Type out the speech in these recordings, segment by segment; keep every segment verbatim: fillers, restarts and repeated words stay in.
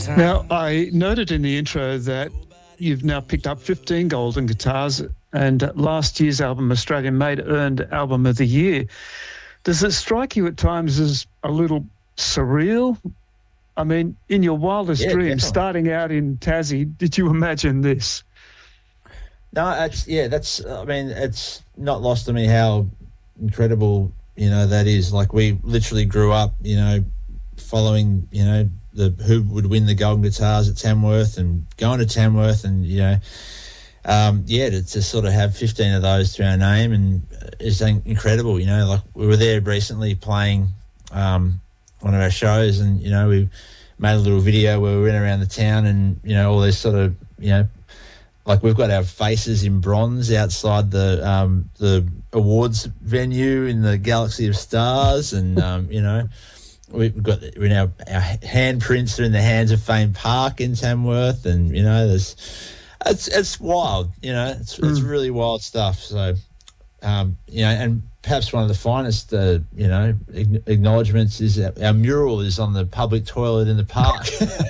Now, I noted in the intro that you've now picked up fifteen golden guitars, and last year's album, Australian Made, earned Album of the Year. Does it strike you at times as a little surreal? I mean, in your wildest Yeah, dreams, definitely. starting out in Tassie, did you imagine this? No, it's yeah, that's. I mean, it's not lost on me how incredible, you know, that is. Like, we literally grew up, you know, following, you know, the who would win the golden guitars at Tamworth and going to Tamworth, and you know, um, yeah, to, to sort of have fifteen of those to our name and is incredible. You know, like, we were there recently playing um, one of our shows, and you know, we made a little video where we went around the town, and you know, all this sort of, you know, like, we've got our faces in bronze outside the um, the awards venue in the Galaxy of Stars, and um, you know, we've got we now our handprints are in the hands of Fame Park in Tamworth, and you know, there's it's it's wild, you know, it's mm. it's really wild stuff. So, um, you know, and perhaps one of the finest, uh, you know, acknowledgements is our, our mural is on the public toilet in the park,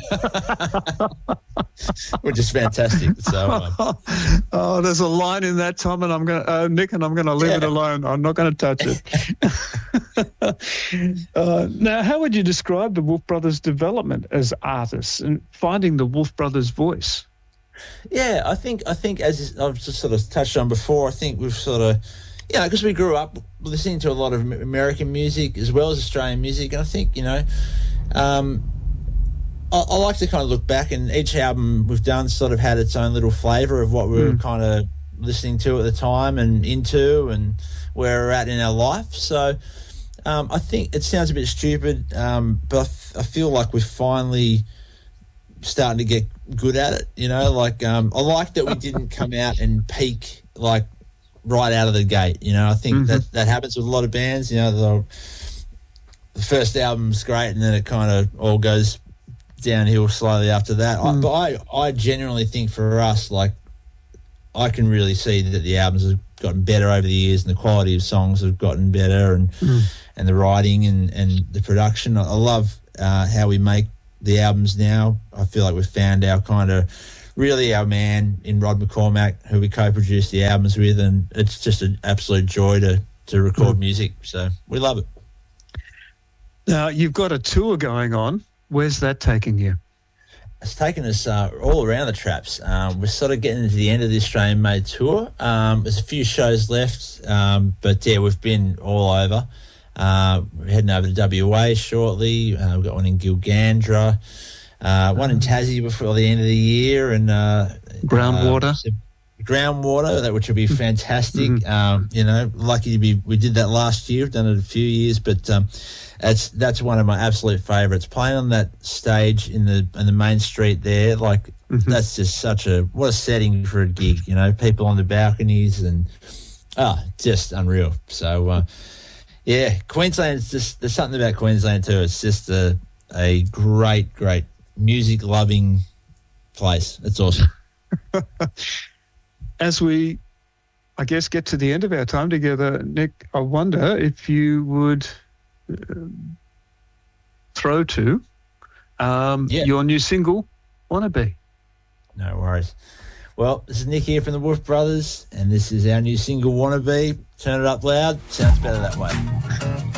which is fantastic. So, um, oh, there's a line in that, Tom, and I'm going, uh, Nick, and I'm going to leave yeah. it alone. I'm not going to touch it. uh, now, how would you describe the Wolf Brothers' development as artists and finding the Wolf Brothers' voice? Yeah, I think I think as I've just sort of touched on before, I think we've sort of, you know, because we grew up listening to a lot of American music as well as Australian music, and I think, you know, um, I, I like to kind of look back, and each album we've done sort of had its own little flavour of what we were mm. kind of listening to at the time and into, and where we're at in our life. So um, I think it sounds a bit stupid, um, but I, f- I feel like we're finally starting to get good at it, you know, like um, I like that we didn't come out and peak like right out of the gate, you know. I think mm-hmm. that that happens with a lot of bands, you know. The, the first album's great, and then it kind of all goes downhill slowly after that. Mm. I, but I, I genuinely think for us, like, I can really see that the albums have gotten better over the years, and the quality of songs have gotten better, and mm. and the writing and, and the production. I, I love uh, how we make the albums now. I feel like we've found our kind of really our man in Rod McCormack, who we co-produced the albums with, and it's just an absolute joy to, to record mm. music. So we love it. Now, you've got a tour going on. Where's that taking you? It's taken us uh, all around the traps. Um, we're sort of getting to the end of the Australian Made tour. Um, there's a few shows left, um, but yeah, we've been all over. Uh, we're heading over to W A shortly. Uh, we've got one in Gilgandra, uh, one in Tassie before the end of the year, and uh, groundwater. Uh, groundwater, that which would be fantastic. Mm-hmm. Um, you know, lucky to be. We did that last year. We've done it a few years, but um, that's that's one of my absolute favourites. Playing on that stage in the in the main street there, like mm-hmm. that's just such a what a setting for a gig. You know, people on the balconies and ah, oh, just unreal. So. Uh, Yeah, Queensland's just, there's something about Queensland too. It's just a a great, great music-loving place. It's awesome. As we, I guess, get to the end of our time together, Nick, I wonder if you would uh, throw to um, yeah. your new single, Wannabe. No worries. Well, this is Nick here from the Wolf Brothers, and this is our new single, Wannabe. Turn it up loud. Sounds better that way.